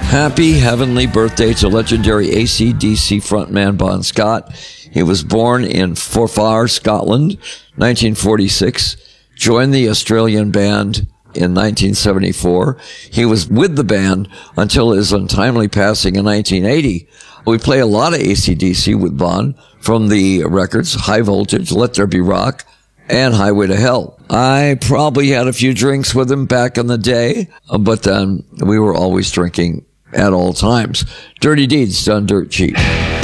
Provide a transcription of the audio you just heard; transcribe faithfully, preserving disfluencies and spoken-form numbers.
Happy heavenly birthday to legendary A C D C frontman Bon Scott. He was born in Forfar, Scotland, nineteen forty-six, joined the Australian band in nineteen seventy-four. He was with the band until his untimely passing in nineteen eighty. We play a lot of A C D C with Bon from the records High Voltage, Let There Be Rock, and Highway to Hell. I probably had a few drinks with him back in the day, but then we were always drinking at all times. Dirty Deeds done dirt cheap.